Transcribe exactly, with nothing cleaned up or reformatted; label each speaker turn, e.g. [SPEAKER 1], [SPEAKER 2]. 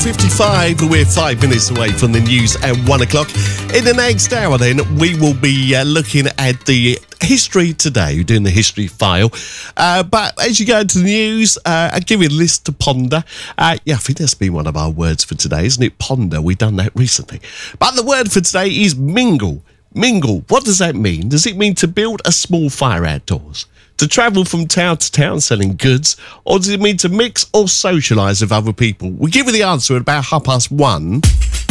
[SPEAKER 1] fifty-five. We're five minutes away from the news at one o'clock. In the next hour, then, we will be uh, looking at the history today. We're doing the history file. Uh, but as you go into the news, uh, I'll give you a list to ponder. Uh, yeah, I think that's been one of our words for today, isn't it? Ponder. We've done that recently. But the word for today is mingle. Mingle. What does that mean? Does it mean to build a small fire outdoors? To travel from town to town selling goods? Or does it mean to mix or socialise with other people? We'll give you the answer at about half past one.